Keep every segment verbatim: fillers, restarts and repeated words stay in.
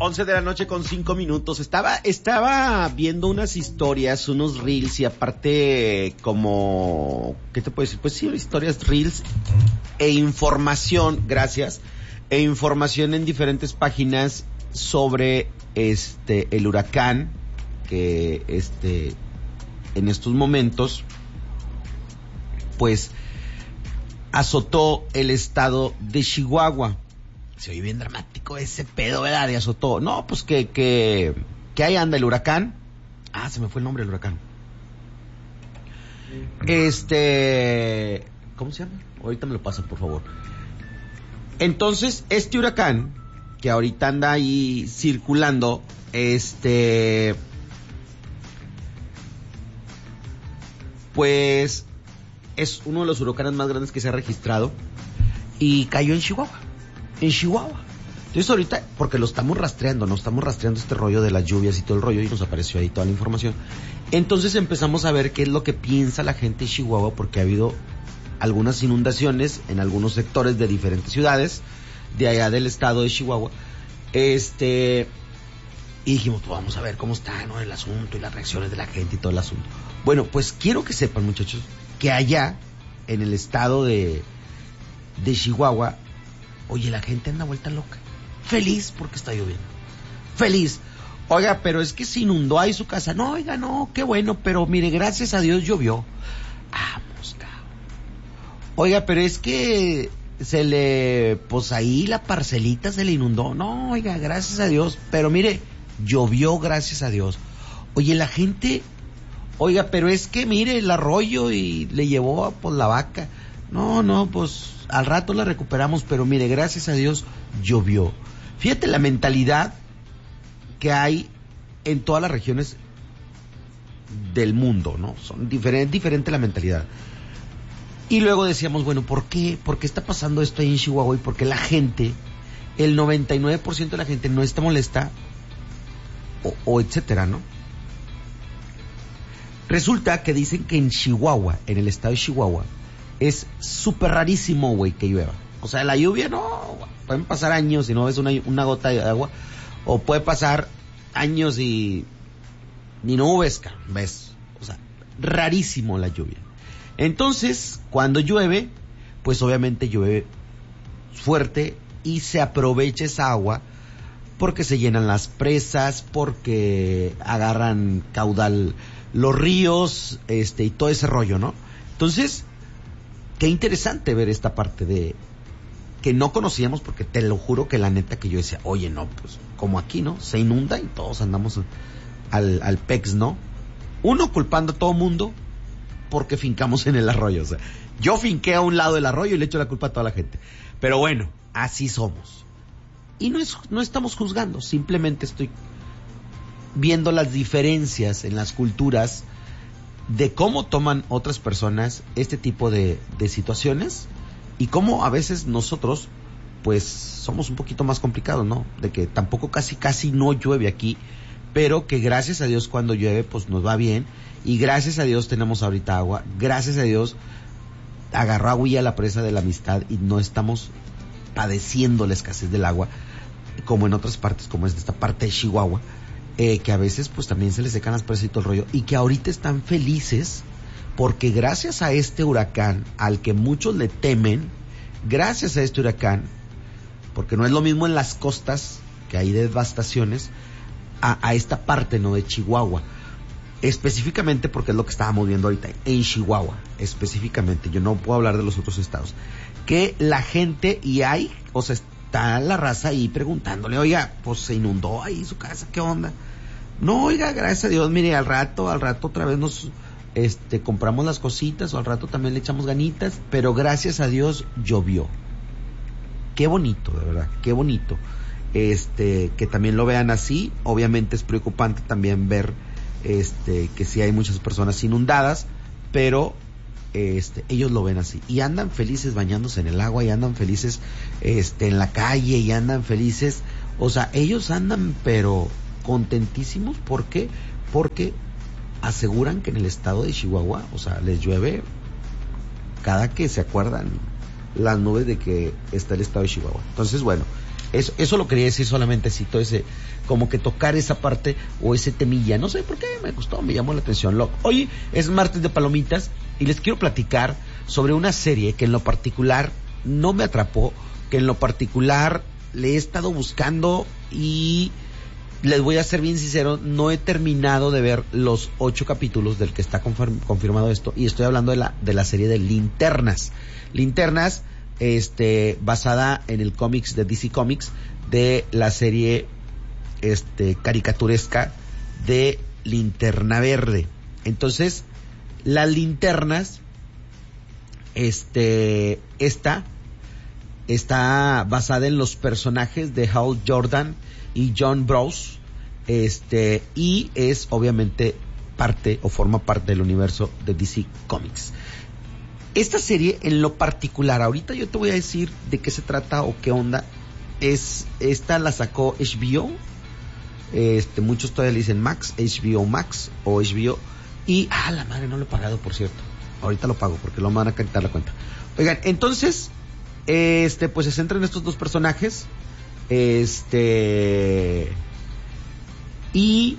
once de la noche con cinco minutos. Estaba, estaba viendo unas historias, unos reels y aparte como, ¿qué te puedo decir? Pues sí, historias, reels e información, gracias, e información en diferentes páginas sobre este, el huracán que este, en estos momentos, pues, azotó el estado de Chihuahua. Se oye bien dramático ese pedo, ¿verdad? De azotó. No, pues que, que, que ahí anda el huracán. Ah, se me fue el nombre del huracán. Este, ¿cómo se llama? Ahorita me lo pasan, por favor. Entonces, este huracán, que ahorita anda ahí circulando, este, pues, es uno de los huracanes más grandes que se ha registrado y cayó en Chihuahua. En Chihuahua. Entonces ahorita, porque lo estamos rastreando, no estamos rastreando este rollo de las lluvias y todo el rollo, y nos apareció ahí toda la información. Entonces empezamos a ver qué es lo que piensa la gente de Chihuahua, porque ha habido algunas inundaciones en algunos sectores de diferentes ciudades de allá del estado de Chihuahua. Este, y dijimos, pues vamos a ver cómo está, ¿no?, el asunto y las reacciones de la gente y todo el asunto. Bueno, pues quiero que sepan, muchachos, que allá en el estado de, de Chihuahua, oye, la gente anda vuelta loca. Feliz porque está lloviendo. Feliz. Oiga, pero es que se inundó ahí su casa. No, oiga, no, qué bueno, pero mire, gracias a Dios llovió. Vamos, cabrón. Oiga, pero es que se le, pues ahí la parcelita se le inundó. No, oiga, gracias a Dios, pero mire, llovió, gracias a Dios. Oye, la gente, oiga, pero es que mire el arroyo y le llevó pues la vaca. No, no, pues al rato la recuperamos, pero mire, gracias a Dios llovió. Fíjate la mentalidad que hay en todas las regiones del mundo, ¿no? Son diferentes, diferente la mentalidad. Y luego decíamos, bueno, ¿por qué? ¿Por qué está pasando esto ahí en Chihuahua? Y por qué la gente, el noventa y nueve por ciento de la gente no está molesta o, o etcétera, ¿no? Resulta que dicen que en Chihuahua, en el estado de Chihuahua, es súper rarísimo, güey, que llueva. O sea, la lluvia no, pueden pasar años y no ves una, una gota de agua, o puede pasar años y ni nubes, ves. O sea, rarísimo la lluvia. Entonces, cuando llueve, pues obviamente llueve fuerte y se aprovecha esa agua porque se llenan las presas, porque agarran caudal los ríos, este, y todo ese rollo, ¿no? Entonces, qué interesante ver esta parte de que no conocíamos, porque te lo juro que la neta que yo decía, oye, no, pues como aquí, ¿no? Se inunda y todos andamos al, al pex, ¿no? Uno culpando a todo mundo porque fincamos en el arroyo. O sea, yo finqué a un lado del arroyo y le echo la culpa a toda la gente. Pero bueno, así somos. Y no es, no estamos juzgando, simplemente estoy viendo las diferencias en las culturas de cómo toman otras personas este tipo de, de situaciones y cómo a veces nosotros pues somos un poquito más complicados, ¿no? De que tampoco casi casi no llueve aquí, pero que gracias a Dios cuando llueve pues nos va bien y gracias a Dios tenemos ahorita agua, gracias a Dios agarró agüilla la presa de la amistad y no estamos padeciendo la escasez del agua como en otras partes, como es esta parte de Chihuahua. Eh, que a veces pues también se les secan las presas y todo el rollo, y que ahorita están felices porque gracias a este huracán al que muchos le temen, gracias a este huracán, porque no es lo mismo en las costas que hay devastaciones a, a esta parte, ¿no?, de Chihuahua, específicamente porque es lo que estábamos viendo ahorita en Chihuahua, específicamente, yo no puedo hablar de los otros estados, que la gente, y hay, o sea, está la raza ahí preguntándole, oiga, pues se inundó ahí su casa, ¿qué onda? No, oiga, gracias a Dios, mire, al rato, al rato otra vez nos este, compramos las cositas, o al rato también le echamos ganitas, pero gracias a Dios llovió. Qué bonito, de verdad, qué bonito. Este, que también lo vean así. Obviamente es preocupante también ver este, que sí hay muchas personas inundadas, pero Este, ellos lo ven así y andan felices bañándose en el agua y andan felices este, en la calle y andan felices, o sea, ellos andan pero contentísimos. ¿Por qué? Porque aseguran que en el estado de Chihuahua, o sea, les llueve cada que se acuerdan las nubes de que está el estado de Chihuahua. Entonces, bueno, Eso, eso lo quería decir solamente, sí, todo ese, como que tocar esa parte o ese temilla. No sé por qué, me gustó, me llamó la atención. Lo, hoy es martes de palomitas y les quiero platicar sobre una serie que en lo particular no me atrapó, que en lo particular le he estado buscando y les voy a ser bien sincero, no he terminado de ver los ocho capítulos del que está confirm, confirmado esto, y estoy hablando de la, de la serie de Linternas. Linternas, este, basada en el cómics de D C Comics, de la serie, este, caricaturesca de Linterna Verde. Entonces, las linternas, este, esta, está basada en los personajes de Hal Jordan y John Bros, este, y es obviamente parte o forma parte del universo de D C Comics. Esta serie en lo particular, ahorita yo te voy a decir de qué se trata o qué onda. Es, esta la sacó H B O, este, muchos todavía le dicen Max, H B O Max o H B O, y, ah, la madre, no lo he pagado, por cierto. Ahorita lo pago porque lo van a quitar la cuenta. Oigan, entonces, este, pues se centra en estos dos personajes, este, y,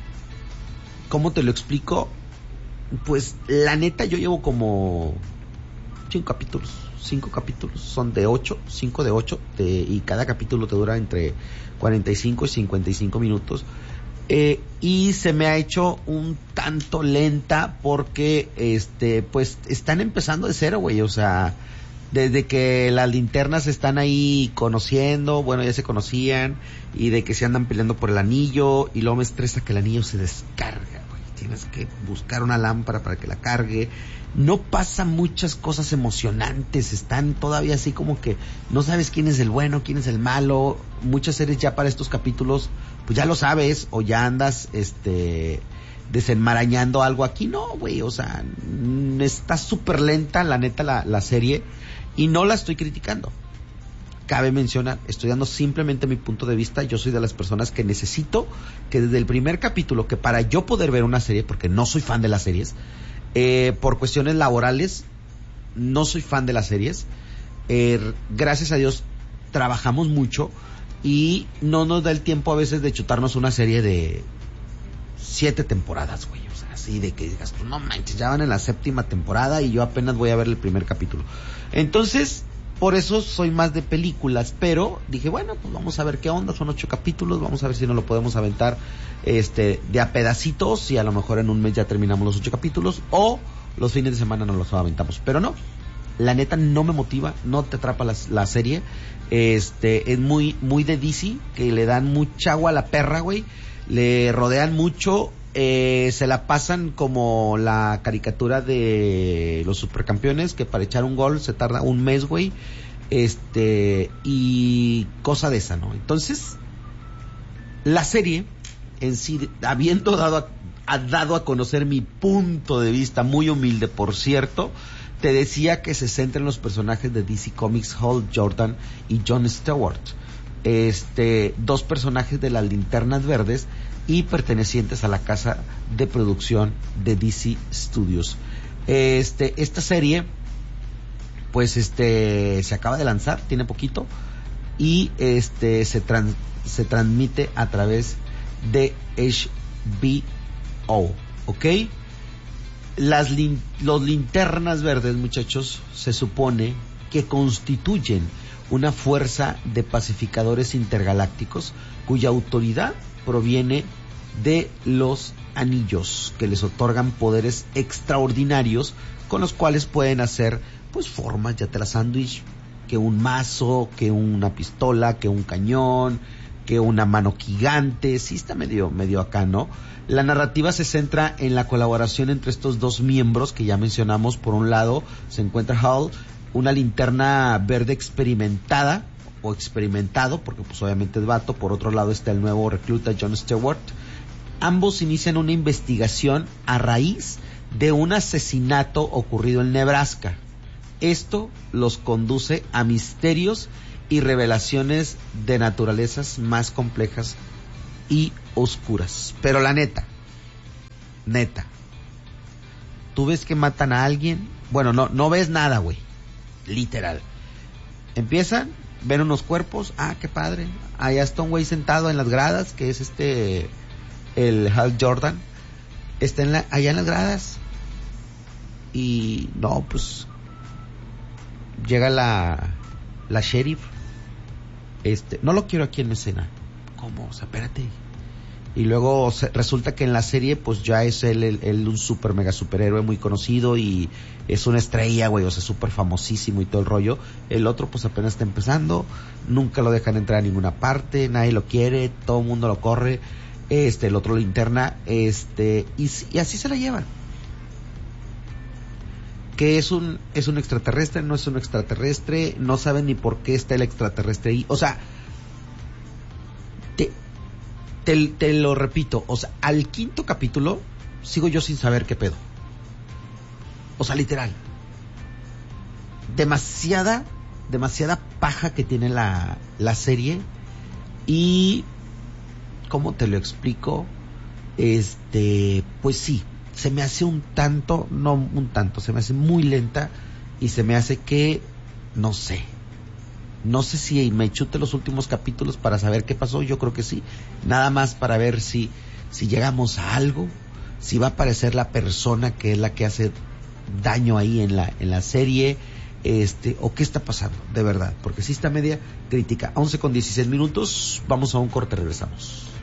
¿cómo te lo explico? Pues, la neta, yo llevo como cinco capítulos, cinco capítulos, son de ocho, cinco de ocho, de, y cada capítulo te dura entre cuarenta y cinco y cincuenta y cinco minutos, eh, y se me ha hecho un tanto lenta porque, este, pues, están empezando de cero, güey, o sea, desde que las linternas están ahí conociendo, bueno, ya se conocían, y de que se andan peleando por el anillo, y luego me estresa que el anillo se descarga, güey, tienes que buscar una lámpara para que la cargue. No pasan muchas cosas emocionantes, están todavía así como que no sabes quién es el bueno, quién es el malo. Muchas series ya para estos capítulos, pues ya lo sabes, o ya andas, este, desenmarañando algo. Aquí no, güey, o sea, está súper lenta, la neta, la, la serie, y no la estoy criticando. Cabe mencionar, estoy dando simplemente mi punto de vista. Yo soy de las personas que necesito que desde el primer capítulo, que para yo poder ver una serie, porque no soy fan de las series, eh, por cuestiones laborales, no soy fan de las series, eh, gracias a Dios trabajamos mucho y no nos da el tiempo a veces de chutarnos una serie de siete temporadas, güey, o sea, así de que digas, pues no manches, ya van en la séptima temporada y yo apenas voy a ver el primer capítulo. Entonces, por eso soy más de películas, pero dije, bueno, pues vamos a ver qué onda, son ocho capítulos, vamos a ver si nos lo podemos aventar, este, de a pedacitos, y a lo mejor en un mes ya terminamos los ocho capítulos, o los fines de semana nos los aventamos, pero no, la neta no me motiva, no te atrapa la, la serie, este, es muy, muy de D C, que le dan mucha agua a la perra, güey, le rodean mucho, eh, se la pasan como la caricatura de los supercampeones, que para echar un gol se tarda un mes, güey, este, y cosa de esa, ¿no? Entonces, la serie en sí, habiendo dado a, ha dado a conocer mi punto de vista, muy humilde, por cierto, te decía que se centra en los personajes de D C Comics, Hal Jordan y John Stewart, este, dos personajes de las Linternas Verdes y pertenecientes a la casa de producción de D C Studios. Este, esta serie, pues, este, se acaba de lanzar, tiene poquito, y este, se trans, se transmite a través de H B O, ¿ok? Las lin, los Linternas Verdes, muchachos, se supone que constituyen una fuerza de pacificadores intergalácticos cuya autoridad proviene de los anillos, que les otorgan poderes extraordinarios con los cuales pueden hacer, pues, formas, ya te la sándwich, que un mazo, que una pistola, que un cañón, que una mano gigante. Sí está medio, medio acá, ¿no? La narrativa se centra en la colaboración entre estos dos miembros que ya mencionamos. Por un lado se encuentra Hal, una linterna verde experimentada o experimentado, porque pues obviamente es vato. Por otro lado está el nuevo recluta John Stewart. Ambos inician una investigación a raíz de un asesinato ocurrido en Nebraska. Esto los conduce a misterios y revelaciones de naturalezas más complejas y oscuras. Pero la neta, neta, tú ves que matan a alguien, bueno, no, no ves nada, güey, literal. Empiezan, ven unos cuerpos, ah, qué padre, allá está un güey sentado en las gradas, que es este, el Hal Jordan, está en la, allá en las gradas, y no, pues, llega la, la sheriff, este, no lo quiero aquí en la escena, ¿cómo? O sea, espérate. Y luego se, resulta que en la serie pues ya es él, él, él un super mega superhéroe muy conocido y es una estrella, güey, o sea, súper famosísimo y todo el rollo. El otro pues apenas está empezando, nunca lo dejan entrar a ninguna parte, nadie lo quiere, todo el mundo lo corre, este, el otro lo interna, este, y, y así se la llevan. Que es un, es un extraterrestre, no es un extraterrestre, no saben ni por qué está el extraterrestre ahí, o sea, te... Te, te lo repito, o sea, al quinto capítulo sigo yo sin saber qué pedo. O sea, literal. Demasiada, demasiada paja que tiene la, la serie. Y, ¿cómo te lo explico? Este, pues sí, se me hace un tanto, no un tanto, se me hace muy lenta y se me hace que, no sé. No sé si me chute los últimos capítulos para saber qué pasó, yo creo que sí. Nada más para ver si, si llegamos a algo, si va a aparecer la persona que es la que hace daño ahí en la, en la serie, este, o qué está pasando, de verdad. Porque sí está media crítica. once con dieciséis minutos, vamos a un corte, regresamos.